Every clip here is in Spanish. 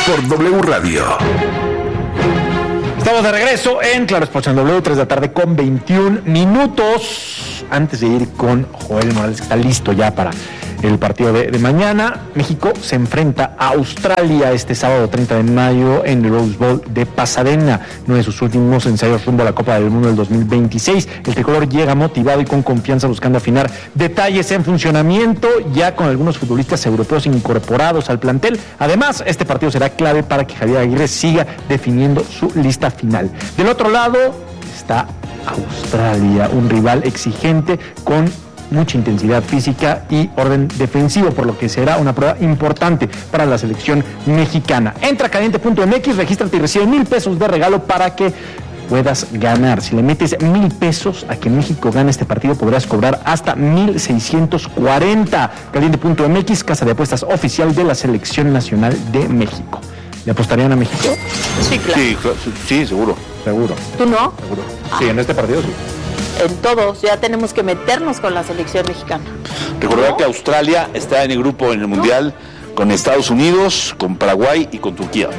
por W Radio. Estamos de regreso en Claro Sports en W, 3 de la tarde con 21 minutos. Antes de ir con Joel Morales, que está listo ya para el partido de mañana. México se enfrenta a Australia este sábado 30 de mayo en el Rose Bowl de Pasadena, uno de sus últimos ensayos rumbo a la Copa del Mundo del 2026. El tricolor llega motivado y con confianza buscando afinar detalles en funcionamiento, ya con algunos futbolistas europeos incorporados al plantel. Además, este partido será clave para que Javier Aguirre siga definiendo su lista final. Del otro lado está Australia, un rival exigente con mucha intensidad física y orden defensivo, por lo que será una prueba importante para la selección mexicana. Entra a caliente.mx, regístrate y recibe $1,000 de regalo para que puedas ganar. Si le metes $1,000 a que México gane este partido, podrás cobrar hasta 1,640. Caliente.mx, casa de apuestas oficial de la Selección Nacional de México. ¿Le apostarían a México? Sí, claro. Sí, seguro. Seguro. ¿Tú no? Seguro. Sí, en este partido sí. En todos, ya tenemos que meternos con la selección mexicana. Recordar ¿No? que Australia está en el grupo en el Mundial con Estados Unidos, con Paraguay y con Turquía.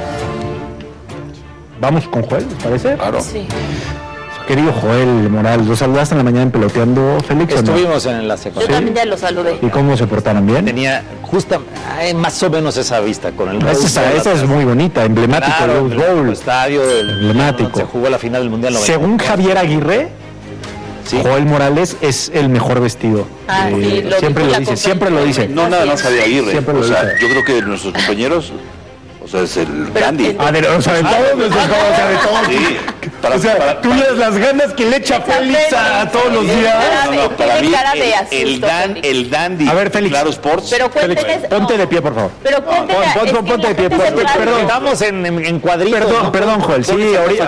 Vamos con Joel, ¿les parece? Claro. Sí. Querido Joel Morales, ¿lo saludaste en la mañana en Peloteando, Félix? Estuvimos en la Yo secuencia. también ya lo saludé. ¿Y cómo se portaron bien? Tenía más o menos esa vista con el Esa es muy bonita, emblemático, Claro, el Rose Bowl. estadio Emblemático. Se jugó la final del Mundial 90. Según Javier Aguirre, Sí. Joel Morales es el mejor vestido. Ah, sí, lo siempre dijo lo la dice, siempre lo dice. compañera. No nada más Javier Aguirre. Siempre lo O sea, dice. yo creo que de nuestros compañeros, o sea, es el Pero Gandhi. el- A ver, o sea, de todos, o sea, de todos. Sí, O sea, tú le das las ganas que le echa Félix a todos los días. para mí, cara de asusto, Félix. el Dandy. A ver, Félix. Claro Sports. Pero Félix, cuénteles. ponte de pie, por favor. Pero cuénteles. Ponte de pie, perdón. Estamos en cuadritos. Perdón, Joel, sí, ahorita.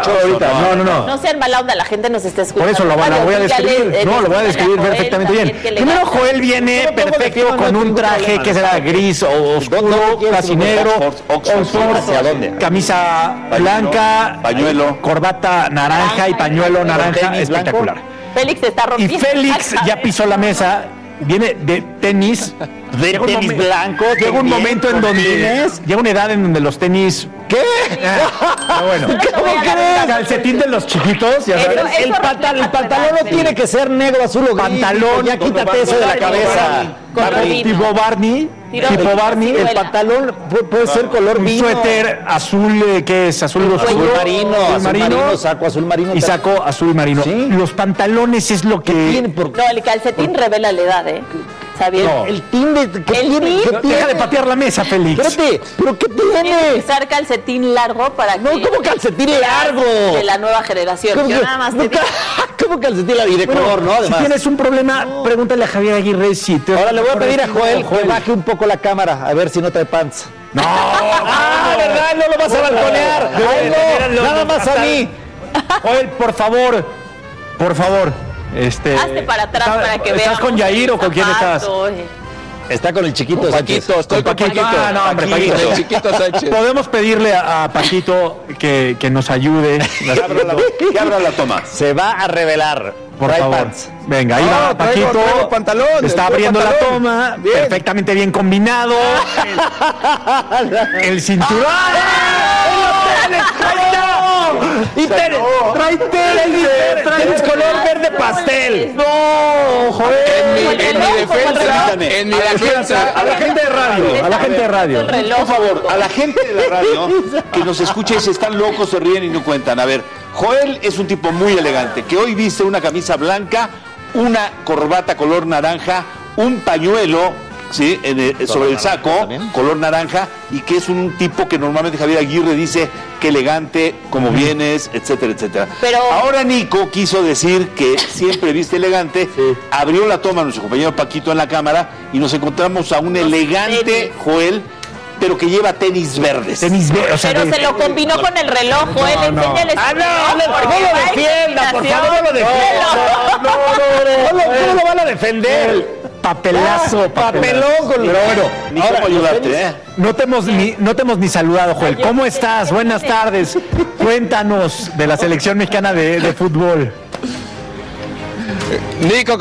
No sean mala onda, la gente nos está escuchando. Por eso lo voy a describir. No, lo voy a describir perfectamente bien. Primero, Joel viene perfecto con un traje que será gris o oscuro, casi negro, Oxford. ¿Hacia dónde? camisa blanca, Pañuelo. corbata naranja y pañuelo naranja, tenis espectacular. Félix está Y rompiendo. Félix ya pisó la mesa, viene de tenis. Llega un tenis blanco, Llega un también, momento en con donde tines. llega una edad en donde los tenis. ¿Qué? Pero bueno. ¿Cómo crees? Calcetín de los chiquitos, ya sabes. Eso El pantalón no tiene que ser negro, azul o gris. Pantalón, Ya quítate eso de la cabeza. Color vino. Tipo Barney. Tiro- Tipo Barney. tiro- El pantalón puede ser color Un vino. suéter azul, ¿qué es? Azul oscuro. Azul marino, saco azul marino. Y saco azul marino. Sí. Los pantalones es lo que. Tiene por- No, el calcetín revela la edad, ¿eh? ¿Sabías? No. El team de... ¿Qué El tiene? team. ¿Qué Deja tiene? de patear la mesa, Félix. Espérate, ¿pero qué Tienes que tiene? usar calcetín largo para No, que... ¿cómo calcetín seas largo? De la nueva generación. ¿Cómo Yo que- nada más te digo... ¿Cómo calcetín largo? Y de color, ¿no? Si Además. tienes un problema, pregúntale a Javier Aguirre si te. Ahora le voy a pedir a Joel que baje un poco la cámara, a ver si no trae pants. No. Ah, ¿verdad? No lo vas a balconear. Ay, no, nada más a mí. Joel, por favor. Por favor. Hazte para atrás para que veas. ¿Estás con Yair o con quién estás? Está con el chiquito Sánchez. Estoy con Paquito. Ah, no, hombre, Paquito. El chiquito Sánchez. Podemos pedirle a Paquito que nos ayude. Que abra la toma. Se va a revelar. Por Trae favor. pants. Venga, ahí No, va Paquito. traigo pantalón, Está traigo abriendo la pantalón. toma. Bien. Perfectamente bien combinado. El cinturón. Y trae tenis color verde pastel. No, joder. En mi defensa, A la gente de radio, a la gente de radio. El reloj. Por favor, a la gente de la radio que nos escuche, si están locos, se ríen y no cuentan. A ver, Joel es un tipo muy elegante, que hoy viste una camisa blanca, una corbata color naranja, un pañuelo, ¿sí? Sobre el saco, también. color naranja, y que es un tipo que normalmente Javier Aguirre dice que elegante, como vienes, etcétera, etcétera. Pero- ahora Nico quiso decir que siempre viste elegante, abrió la toma nuestro compañero Paquito en la cámara y nos encontramos a un elegante tenis. Joel, pero que lleva tenis verdes. Tenis verde, o sea, Pero se lo combinó con el reloj, Joel. Enséñales. Ah, no lo defienda, por favor, no lo defienda. ¿Cómo lo van a defender? papelazo, Papelón con Pero bueno, Ni cómo ayudarte, ¿eh? no te hemos ni saludado, Joel. ¿Cómo estás? Buenas tardes. Cuéntanos de la selección mexicana de fútbol. Nico,